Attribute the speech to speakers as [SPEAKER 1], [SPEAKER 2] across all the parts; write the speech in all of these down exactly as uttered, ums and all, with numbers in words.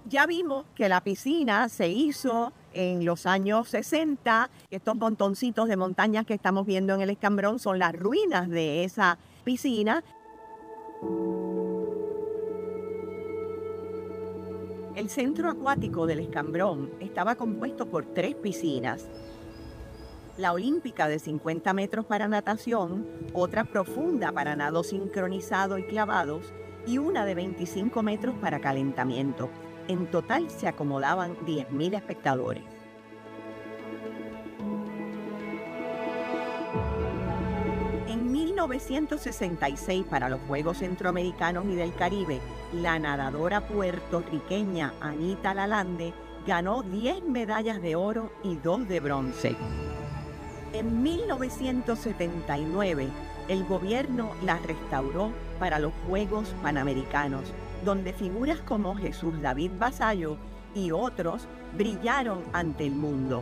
[SPEAKER 1] Ya vimos que la piscina se hizo en los años sesenta. Estos montoncitos de montañas que estamos viendo en el Escambrón son las ruinas de esa piscina. El centro acuático del Escambrón estaba compuesto por tres piscinas. La olímpica de cincuenta metros para natación, otra profunda para nado sincronizado y clavados y una de veinticinco metros para calentamiento. En total se acomodaban diez mil espectadores. En mil novecientos sesenta y seis, para los Juegos Centroamericanos y del Caribe, la nadadora puertorriqueña Anita Lalande ganó diez medallas de oro y dos de bronce. En mil novecientos setenta y nueve, el gobierno la restauró para los Juegos Panamericanos, donde figuras como Jesús David Vasallo y otros brillaron ante el mundo.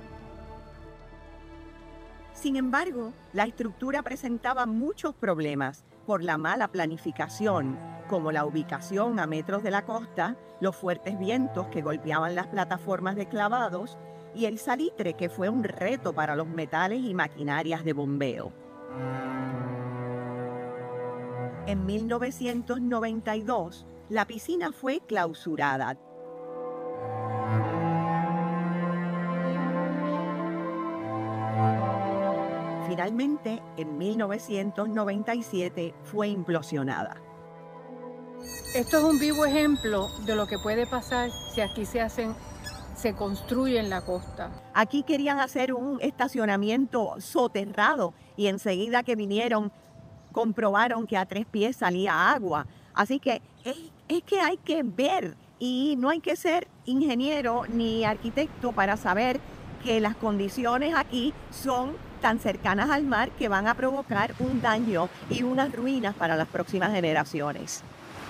[SPEAKER 1] Sin embargo, la estructura presentaba muchos problemas por la mala planificación, como la ubicación a metros de la costa, los fuertes vientos que golpeaban las plataformas de clavados y el salitre, que fue un reto para los metales y maquinarias de bombeo. En mil novecientos noventa y dos, la piscina fue clausurada. Finalmente, en mil novecientos noventa y siete, fue implosionada.
[SPEAKER 2] Esto es un vivo ejemplo de lo que puede pasar si aquí se hacen, se construye en la costa.
[SPEAKER 1] Aquí querían hacer un estacionamiento soterrado y enseguida que vinieron comprobaron que a tres pies salía agua. Así que es, es que hay que ver y no hay que ser ingeniero ni arquitecto para saber que las condiciones aquí son tan cercanas al mar que van a provocar un daño y unas ruinas para las próximas generaciones.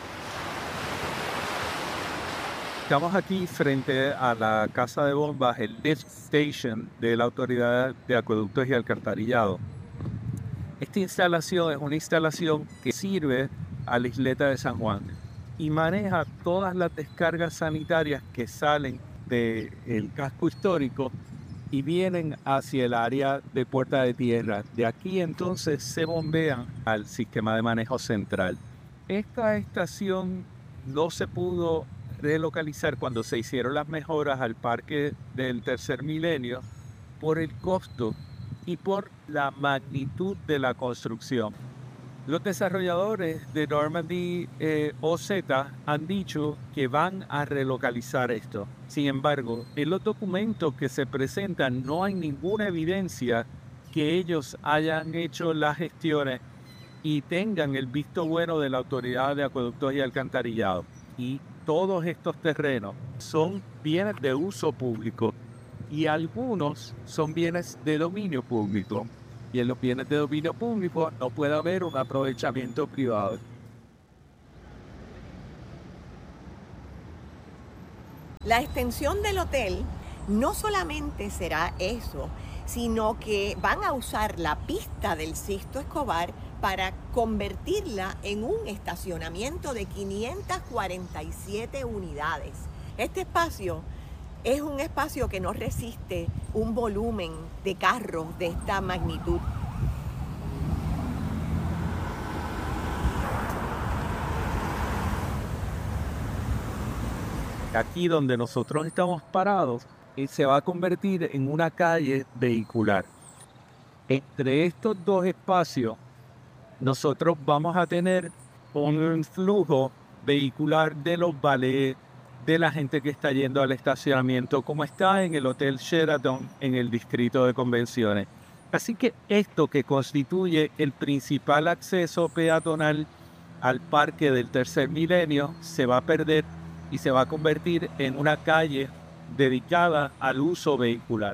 [SPEAKER 3] Estamos aquí frente a la casa de bombas, el lift station de la Autoridad de Acueductos y Alcantarillado. Esta instalación es una instalación que sirve a la isleta de San Juan y maneja todas las descargas sanitarias que salen del casco histórico y vienen hacia el área de Puerta de Tierra. De aquí entonces se bombean al sistema de manejo central. Esta estación no se pudo relocalizar cuando se hicieron las mejoras al parque del tercer milenio por el costo y por la magnitud de la construcción. Los desarrolladores de Normandy eh, O Z han dicho que van a relocalizar esto. Sin embargo, en los documentos que se presentan no hay ninguna evidencia que ellos hayan hecho las gestiones y tengan el visto bueno de la Autoridad de Acueductos y Alcantarillado. Y todos estos terrenos son bienes de uso público y algunos son bienes de dominio público. Y en los bienes de dominio público no puede haber un aprovechamiento privado.
[SPEAKER 1] La extensión del hotel no solamente será eso, sino que van a usar la pista del Sixto Escobar para convertirla en un estacionamiento de quinientas cuarenta y siete unidades. Este espacio es un espacio que no resiste un volumen de carros de esta magnitud.
[SPEAKER 3] Aquí donde nosotros estamos parados, se va a convertir en una calle vehicular. Entre estos dos espacios, nosotros vamos a tener un flujo vehicular de los ballets, de la gente que está yendo al estacionamiento, como está en el Hotel Sheraton en el distrito de convenciones. Así que esto, que constituye el principal acceso peatonal al parque del tercer milenio, se va a perder y se va a convertir en una calle dedicada al uso vehicular.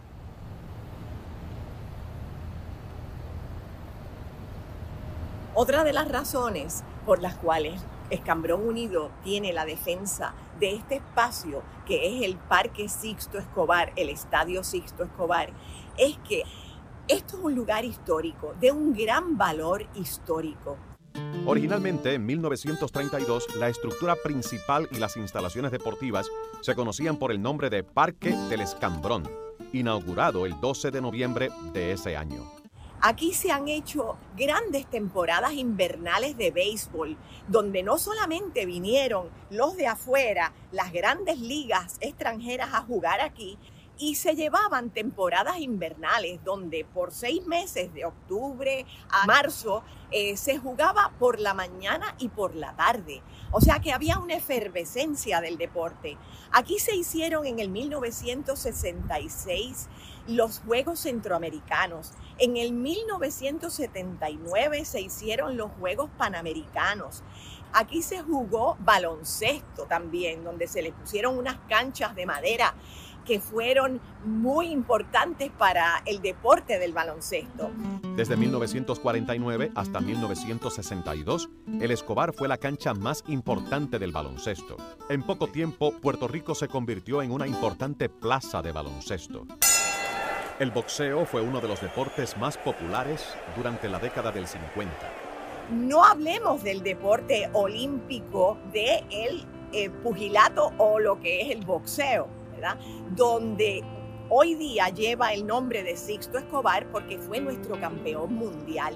[SPEAKER 1] Otra de las razones por las cuales Escambrón Unido tiene la defensa de este espacio, que es el Parque Sixto Escobar, el Estadio Sixto Escobar, es que esto es un lugar histórico, de un gran valor histórico.
[SPEAKER 4] Originalmente, en mil novecientos treinta y dos, la estructura principal y las instalaciones deportivas se conocían por el nombre de Parque del Escambrón, inaugurado el doce de noviembre de ese año.
[SPEAKER 1] Aquí se han hecho grandes temporadas invernales de béisbol, donde no solamente vinieron los de afuera, las grandes ligas extranjeras a jugar aquí, y se llevaban temporadas invernales donde por seis meses, de octubre a marzo, eh, se jugaba por la mañana y por la tarde. O sea que había una efervescencia del deporte. Aquí se hicieron en el mil novecientos sesenta y seis los Juegos Centroamericanos. En el mil novecientos setenta y nueve se hicieron los Juegos Panamericanos. Aquí se jugó baloncesto también, donde se le pusieron unas canchas de madera que fueron muy importantes para el deporte del baloncesto.
[SPEAKER 4] Desde mil novecientos cuarenta y nueve hasta mil novecientos sesenta y dos, El Escobar fue la cancha más importante del baloncesto. En poco tiempo, Puerto Rico se convirtió en una importante plaza de baloncesto. El boxeo fue uno de los deportes más populares durante la década del cincuenta.
[SPEAKER 1] No hablemos del deporte olímpico del eh, pugilato o lo que es el boxeo, ¿verdad? Donde hoy día lleva el nombre de Sixto Escobar porque fue nuestro campeón mundial.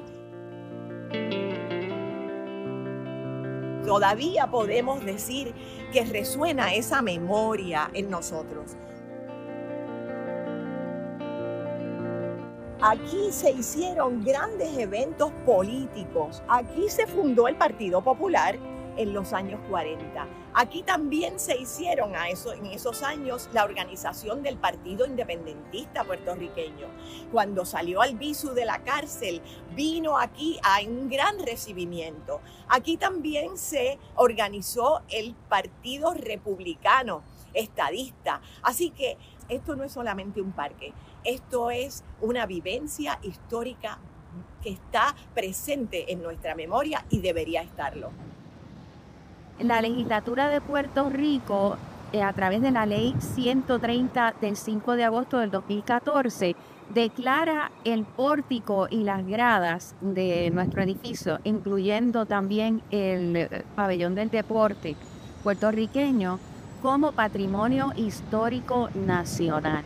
[SPEAKER 1] Todavía podemos decir que resuena esa memoria en nosotros. Aquí se hicieron grandes eventos políticos. Aquí se fundó el Partido Popular en los años cuarenta. Aquí también se hicieron a eso, en esos años la organización del Partido Independentista Puertorriqueño. Cuando salió Albizu de la cárcel, vino aquí a un gran recibimiento. Aquí también se organizó el Partido Republicano Estadista. Así que esto no es solamente un parque, esto es una vivencia histórica que está presente en nuestra memoria y debería estarlo.
[SPEAKER 5] La legislatura de Puerto Rico, eh, a través de la ley ciento treinta del cinco de agosto del dos mil catorce, declara el pórtico y las gradas de nuestro edificio, incluyendo también el pabellón del deporte puertorriqueño, como patrimonio histórico nacional.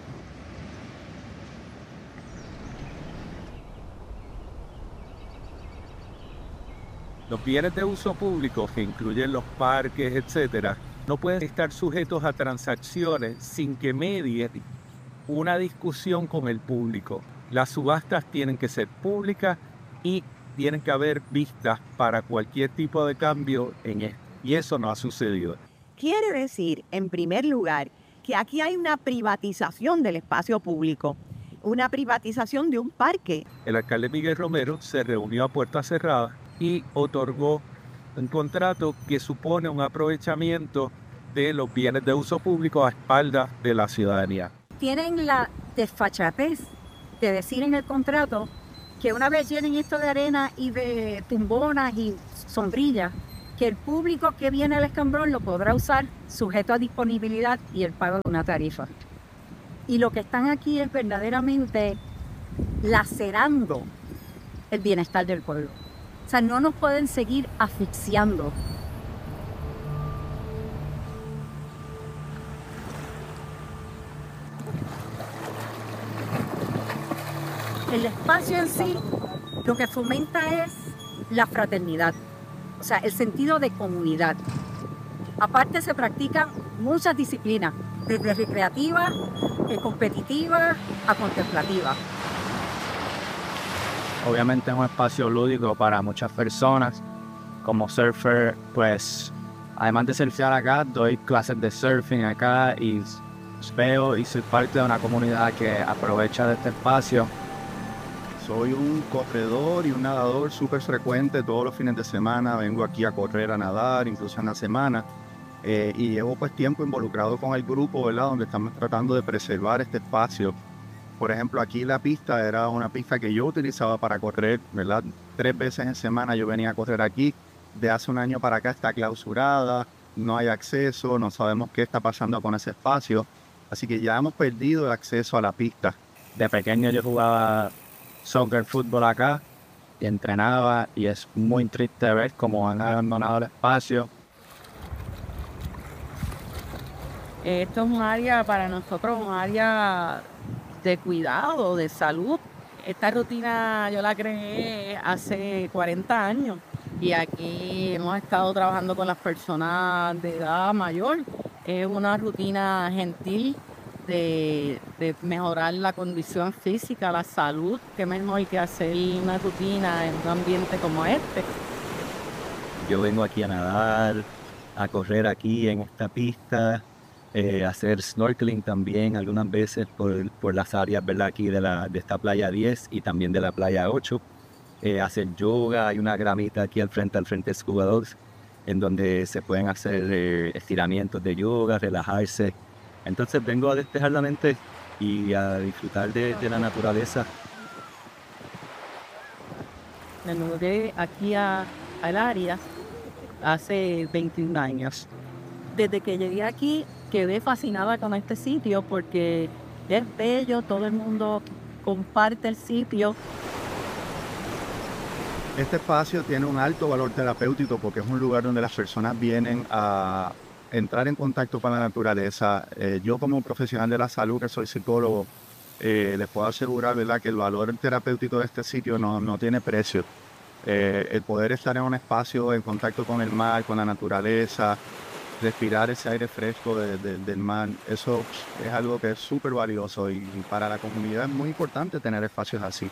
[SPEAKER 3] Los bienes de uso público, que incluyen los parques, etcétera, no pueden estar sujetos a transacciones sin que medie una discusión con el público. Las subastas tienen que ser públicas y tienen que haber vistas para cualquier tipo de cambio en esto. Y eso no ha sucedido.
[SPEAKER 1] Quiere decir, en primer lugar, que aquí hay una privatización del espacio público, una privatización de un parque.
[SPEAKER 3] El alcalde Miguel Romero se reunió a puertas cerradas y otorgó un contrato que supone un aprovechamiento de los bienes de uso público a espaldas de la ciudadanía.
[SPEAKER 2] Tienen la desfachatez de decir en el contrato que una vez llenen esto de arena y de tumbonas y sombrillas, que el público que viene al Escambrón lo podrá usar sujeto a disponibilidad y el pago de una tarifa. Y lo que están aquí es verdaderamente lacerando el bienestar del pueblo. O sea, no nos pueden seguir asfixiando. El espacio en sí lo que fomenta es la fraternidad, o sea, el sentido de comunidad. Aparte se practican muchas disciplinas, desde recreativa, eh, competitiva a contemplativa.
[SPEAKER 6] Obviamente es un espacio lúdico para muchas personas. Como surfer, pues, además de surfear acá, doy clases de surfing acá y veo y soy parte de una comunidad que aprovecha de este espacio.
[SPEAKER 7] Soy un corredor y un nadador súper frecuente. Todos los fines de semana vengo aquí a correr, a nadar, incluso en la semana. Eh, y llevo pues tiempo involucrado con el grupo, ¿verdad? Donde estamos tratando de preservar este espacio. Por ejemplo, aquí la pista era una pista que yo utilizaba para correr, ¿verdad? Tres veces en semana yo venía a correr aquí. De hace un año para acá está clausurada, no hay acceso, no sabemos qué está pasando con ese espacio. Así que ya hemos perdido el acceso a la pista.
[SPEAKER 6] De pequeño yo jugaba soccer, fútbol acá y entrenaba, y es muy triste ver cómo han abandonado el espacio.
[SPEAKER 8] Esto es un área para nosotros, un área de cuidado, de salud. Esta rutina yo la creé hace cuarenta años y aquí hemos estado trabajando con las personas de edad mayor. Es una rutina gentil de, de mejorar la condición física, la salud, que mejor que hacer una rutina en un ambiente como este.
[SPEAKER 9] Yo vengo aquí a nadar, a correr aquí en esta pista, eh, hacer snorkeling también algunas veces por, por las áreas, ¿verdad? Aquí de, la, de esta playa diez y también de la playa ocho. Eh, hacer yoga, hay una gramita aquí al frente, al frente de Scuba Dogs, en donde se pueden hacer eh, estiramientos de yoga, relajarse. Entonces vengo a despejar la mente y a disfrutar de, de la naturaleza.
[SPEAKER 8] Me mudé aquí a, al área hace veintiún años. Desde que llegué aquí quedé fascinada con este sitio porque es bello, todo el mundo comparte el sitio.
[SPEAKER 7] Este espacio tiene un alto valor terapéutico porque es un lugar donde las personas vienen a entrar en contacto con la naturaleza. Eh, yo como profesional de la salud, que soy psicólogo, eh, les puedo asegurar, ¿verdad?, que el valor terapéutico de este sitio no, no tiene precio. Eh, el poder estar en un espacio en contacto con el mar, con la naturaleza, respirar ese aire fresco de, de, del mar, eso es algo que es súper valioso y, y para la comunidad es muy importante tener espacios así.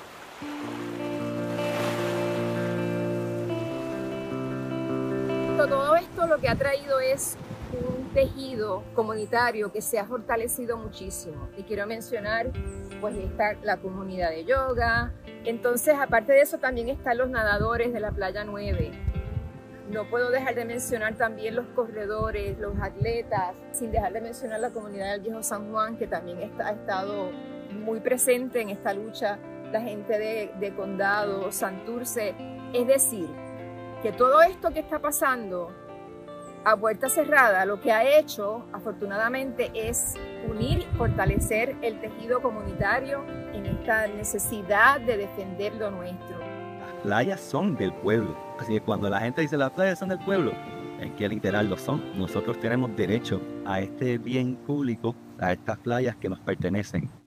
[SPEAKER 10] Todo esto lo que ha traído es un tejido comunitario que se ha fortalecido muchísimo. Y quiero mencionar, pues está la comunidad de yoga. Entonces, aparte de eso, también están los nadadores de la Playa nueve. No puedo dejar de mencionar también los corredores, los atletas, sin dejar de mencionar la comunidad del Viejo San Juan, que también está, ha estado muy presente en esta lucha, la gente de, de Condado, Santurce. Es decir, que todo esto que está pasando a puerta cerrada, lo que ha hecho, afortunadamente, es unir y fortalecer el tejido comunitario en esta necesidad de defender lo nuestro.
[SPEAKER 9] Las playas son del pueblo, así que cuando la gente dice las playas son del pueblo, es que literal lo son. Nosotros tenemos derecho a este bien público, a estas playas que nos pertenecen.